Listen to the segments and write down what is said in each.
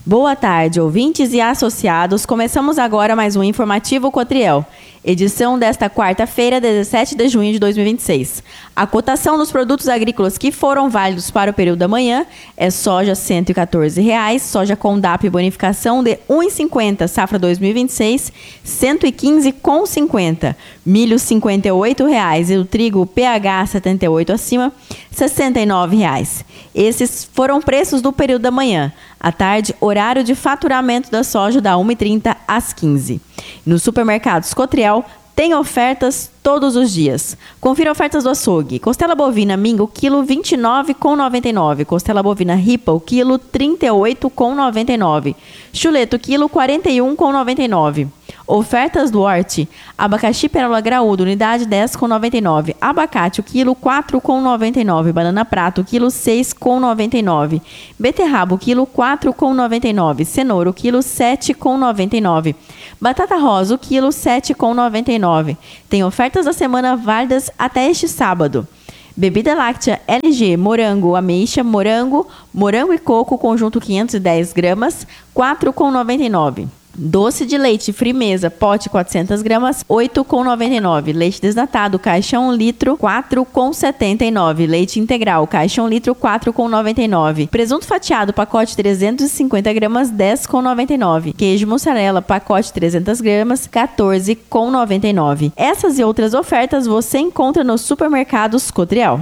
Boa tarde, ouvintes e associados. Começamos agora mais um Informativo Cotriel, edição desta quarta-feira, 17 de junho de 2026. A cotação dos produtos agrícolas que foram válidos para o período da manhã é soja R$ 114,00, soja com DAP bonificação de R$ 1,50, safra 2026, R$ 115,50, milho R$ 58,00 e o trigo PH 78 acima, R$ 69,00. Esses foram preços do período da manhã. À tarde, horário de faturamento da soja da 1h30 às 15h. Nos supermercados Cotriel, tem ofertas todos os dias. Confira ofertas do açougue. Costela bovina minga, o quilo R$ 29,99. Costela bovina ripa, o quilo R$ 38,99. Chuleta, o quilo R$ 41,99. Ofertas do Horti. Abacaxi pérola graúdo, unidade 10,99. Abacate, o quilo R$ 4,99. Banana prata, o quilo R$ 6,99. Beterraba, o quilo R$ 4,99. Cenoura, o quilo R$ 7,99. Batata rosa, o quilo R$ 7,99. Tem ofertas da semana válidas até este sábado. Bebida láctea LG, morango, ameixa, morango e coco, conjunto 510 gramas, R$ 4,99. Doce de leite Frimeza, pote 400 gramas, R$ 8,99. Leite desnatado, caixa 1 litro, R$ 4,79. Leite integral, caixa 1 litro, R$ 4,99. Presunto fatiado, pacote 350 gramas, R$ 10,99. Queijo mussarela, pacote 300 gramas, R$ 14,99. Essas e outras ofertas você encontra nos supermercados Cotriel.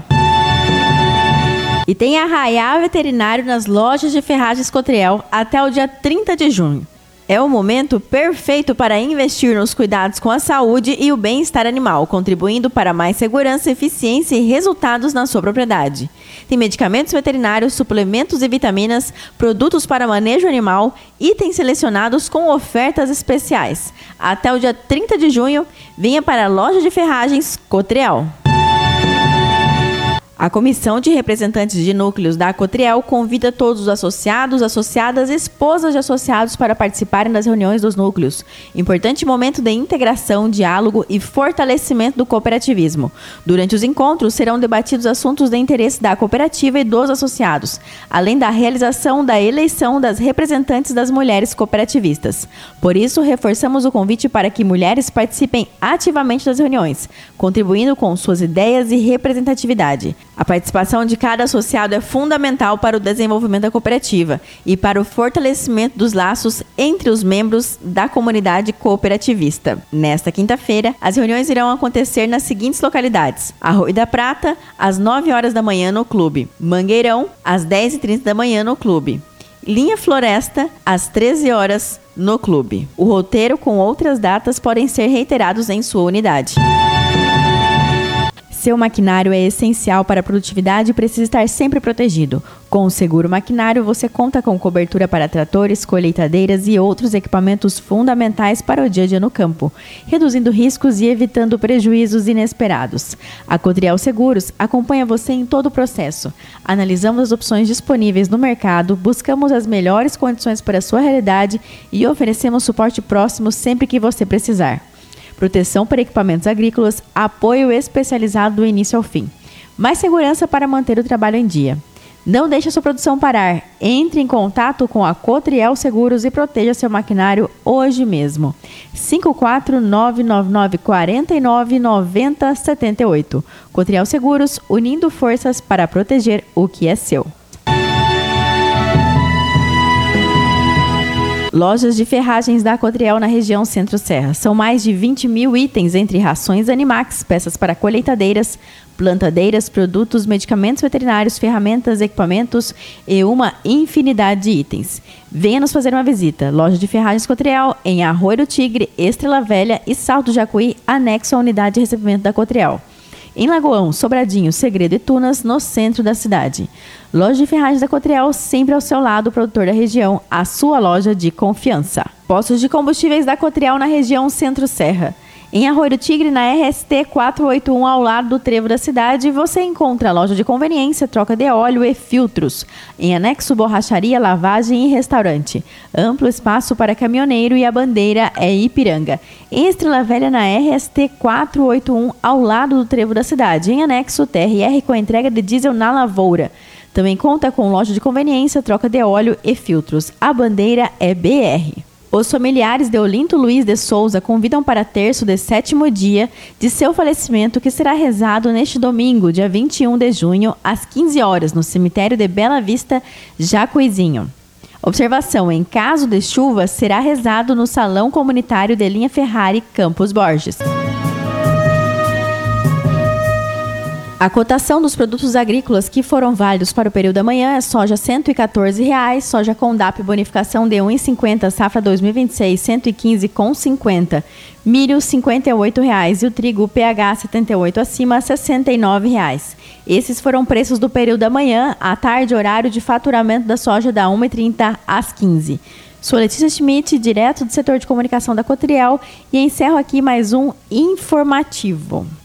E tem Arraial Veterinário nas lojas de ferragens Cotriel até o dia 30 de junho. É o momento perfeito para investir nos cuidados com a saúde e o bem-estar animal, contribuindo para mais segurança, eficiência e resultados na sua propriedade. Tem medicamentos veterinários, suplementos e vitaminas, produtos para manejo animal, itens selecionados com ofertas especiais. Até o dia 30 de junho, venha para a loja de ferragens Cotriel. A Comissão de Representantes de Núcleos da Cotriel convida todos os associados, associadas e esposas de associados para participarem das reuniões dos núcleos. Importante momento de integração, diálogo e fortalecimento do cooperativismo. Durante os encontros, serão debatidos assuntos de interesse da cooperativa e dos associados, além da realização da eleição das representantes das mulheres cooperativistas. Por isso, reforçamos o convite para que mulheres participem ativamente das reuniões, contribuindo com suas ideias e representatividade. A participação de cada associado é fundamental para o desenvolvimento da cooperativa e para o fortalecimento dos laços entre os membros da comunidade cooperativista. Nesta quinta-feira, as reuniões irão acontecer nas seguintes localidades: Arroio da Prata, às 9 horas da manhã no clube; Mangueirão, às 10h30 da manhã no clube; Linha Floresta, às 13 horas no clube. O roteiro com outras datas podem ser reiterados em sua unidade. Seu maquinário é essencial para a produtividade e precisa estar sempre protegido. Com o seguro maquinário, você conta com cobertura para tratores, colheitadeiras e outros equipamentos fundamentais para o dia a dia no campo, reduzindo riscos e evitando prejuízos inesperados. A Cotriel Seguros acompanha você em todo o processo. Analisamos as opções disponíveis no mercado, buscamos as melhores condições para a sua realidade e oferecemos suporte próximo sempre que você precisar. Proteção para equipamentos agrícolas, apoio especializado do início ao fim. Mais segurança para manter o trabalho em dia. Não deixe a sua produção parar. Entre em contato com a Cotriel Seguros e proteja seu maquinário hoje mesmo. 54999499078. Cotriel Seguros, unindo forças para proteger o que é seu. Lojas de ferragens da Cotriel na região Centro-Serra. São mais de 20 mil itens entre rações Animax, peças para colheitadeiras, plantadeiras, produtos, medicamentos veterinários, ferramentas, equipamentos e uma infinidade de itens. Venha nos fazer uma visita. Loja de ferragens Cotriel em Arroio do Tigre, Estrela Velha e Salto do Jacuí, anexo à unidade de recebimento da Cotriel. Em Lagoão, Sobradinho, Segredo e Tunas, no centro da cidade. Loja de ferragens da Cotriel, sempre ao seu lado, produtor da região, a sua loja de confiança. Postos de combustíveis da Cotriel na região Centro-Serra. Em Arroio do Tigre, na RST 481, ao lado do trevo da cidade, você encontra a loja de conveniência, troca de óleo e filtros. Em anexo, borracharia, lavagem e restaurante. Amplo espaço para caminhoneiro e a bandeira é Ipiranga. Em Estrela Velha, na RST 481, ao lado do trevo da cidade. Em anexo, TRR com entrega de diesel na lavoura. Também conta com loja de conveniência, troca de óleo e filtros. A bandeira é BR. Os familiares de Olinto Luiz de Souza convidam para terço de 7º dia de seu falecimento, que será rezado neste domingo, dia 21 de junho, às 15 horas, no cemitério de Bela Vista, Jacuizinho. Observação: em caso de chuva, será rezado no Salão Comunitário de Linha Ferrari, Campos Borges. A cotação dos produtos agrícolas que foram válidos para o período da manhã é soja R$ 114,00, soja Condap bonificação de 1,50, safra 2026, 115,50, milho R$ 58,00 e o trigo PH 78 acima R$ 69,00. Esses foram preços do período da manhã. À tarde, horário de faturamento da soja da 1h30 às 15h. Sou Letícia Schmidt, direto do setor de comunicação da Cotriel, e encerro aqui mais um informativo.